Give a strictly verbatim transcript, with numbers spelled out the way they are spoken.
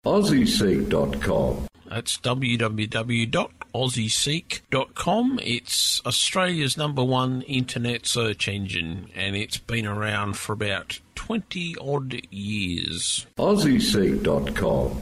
aussie seek dot com. That's w w w dot aussie seek dot com. It's Australia's number one internet search engine, and it's been around for about twenty odd years. aussie seek dot com.